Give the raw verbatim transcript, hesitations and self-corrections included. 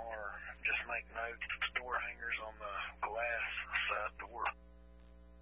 or just make notes, door hangers on the glass side door.